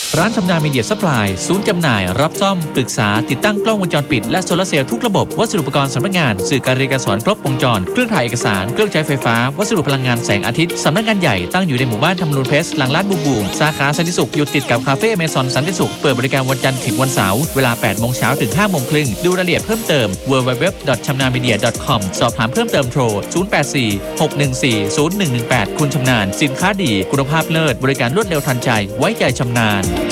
ร้านชำนาญมีเดียซัพพลายศูนย์จำหน่ายรับซ่อมปรึกษาติดตั้งกล้องวงจรปิดและโซลาร์เซลล์ทุกระบบวัสดุอุปกรณ์สำนักงานสื่อการเรียนการสอนครบวงจรเครื่องถ่ายเอกสารเครื่องใช้ไฟฟ้าวัสดุพลังงานแสงอาทิตย์สำนักงานใหญ่ตั้งอยู่ในหมู่บ้านธรรมนูญเพชรหลังร้านบูมสาขาสันติสุขอยู่ติดกับคาเฟ่เมซอนสันติสุขเปิดบริการวันจันทร์ถึงวันเสาร์เวลา 8 โมงเช้าถึง 5 โมงครึ่งดูรายละเอียดเพิ่มเติม www.chamnamedia.com สอบถามเพิ่มเติมโทร 084-614-0118 คุณชำนาญสินค้าดีคุณภาพเลิศบริการรวดเร็วทันใจไว้ใจชำนาญ